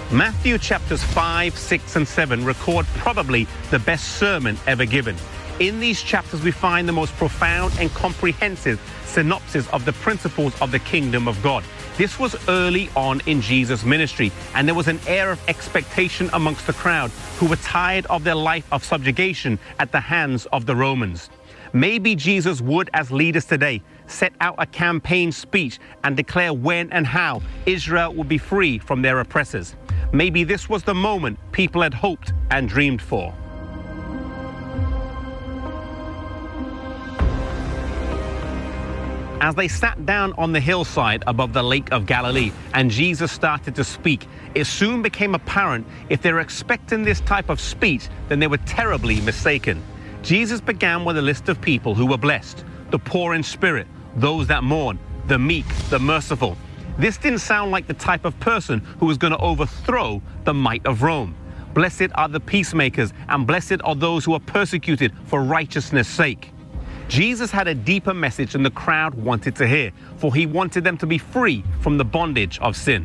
Matthew chapters 5, 6, and 7 record probably the best sermon ever given. In these chapters, we find the most profound and comprehensive synopsis of the principles of the kingdom of God. This was early on in Jesus' ministry, and there was an air of expectation amongst the crowd who were tired of their life of subjugation at the hands of the Romans. Maybe Jesus would, as leaders today, set out a campaign speech and declare when and how Israel would be free from their oppressors. Maybe this was the moment people had hoped and dreamed for. As they sat down on the hillside above the Lake of Galilee and Jesus started to speak, it soon became apparent if they were expecting this type of speech, then they were terribly mistaken. Jesus began with a list of people who were blessed: the poor in spirit, those that mourn, the meek, the merciful. This didn't sound like the type of person who was going to overthrow the might of Rome. Blessed are the peacemakers, and blessed are those who are persecuted for righteousness' sake. Jesus had a deeper message than the crowd wanted to hear, for he wanted them to be free from the bondage of sin.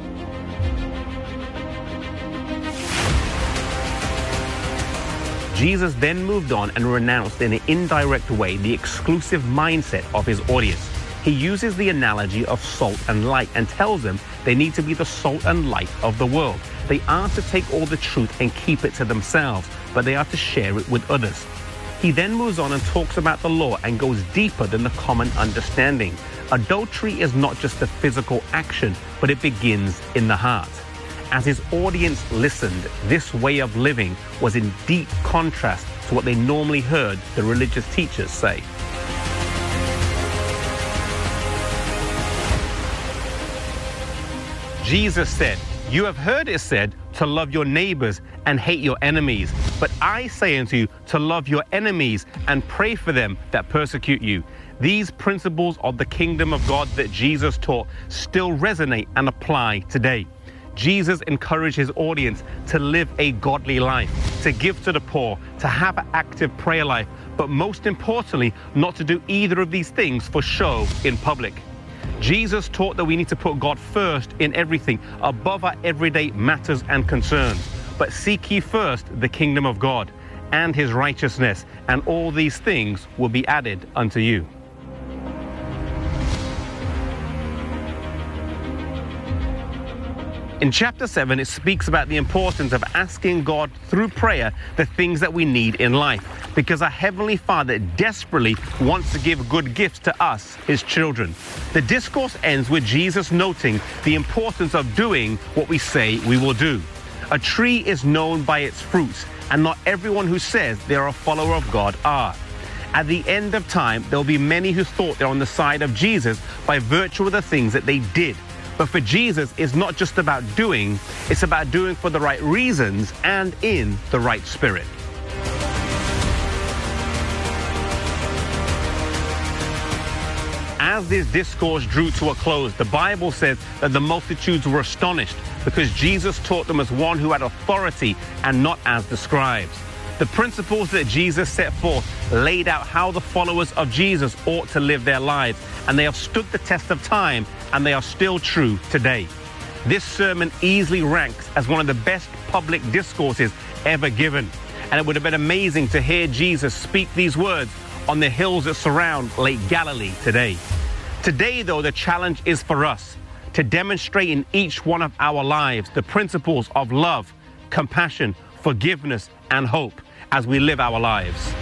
Jesus then moved on and renounced in an indirect way the exclusive mindset of his audience. He uses the analogy of salt and light and tells them they need to be the salt and light of the world. They aren't to take all the truth and keep it to themselves, but they are to share it with others. He then moves on and talks about the law and goes deeper than the common understanding. Adultery is not just a physical action, but it begins in the heart. As his audience listened, this way of living was in deep contrast to what they normally heard the religious teachers say. Jesus said, "You have heard it said to love your neighbors and hate your enemies. But I say unto you to love your enemies and pray for them that persecute you." These principles of the kingdom of God that Jesus taught still resonate and apply today. Jesus encouraged his audience to live a godly life, to give to the poor, to have an active prayer life, but most importantly, not to do either of these things for show in public. Jesus taught that we need to put God first in everything, above our everyday matters and concerns. But seek ye first the kingdom of God and his righteousness, and all these things will be added unto you. In chapter 7, it speaks about the importance of asking God through prayer the things that we need in life, because our Heavenly Father desperately wants to give good gifts to us, his children. The discourse ends with Jesus noting the importance of doing what we say we will do. A tree is known by its fruits, and not everyone who says they are a follower of God are. At the end of time, there will be many who thought they're on the side of Jesus by virtue of the things that they did. But for Jesus, it's not just about doing, it's about doing for the right reasons and in the right spirit. As this discourse drew to a close, the Bible says that the multitudes were astonished because Jesus taught them as one who had authority and not as the scribes. The principles that Jesus set forth laid out how the followers of Jesus ought to live their lives, and they have stood the test of time, and they are still true today. This sermon easily ranks as one of the best public discourses ever given, and it would have been amazing to hear Jesus speak these words on the hills that surround Lake Galilee today. Today, though, the challenge is for us to demonstrate in each one of our lives the principles of love, compassion, forgiveness, and hope as we live our lives.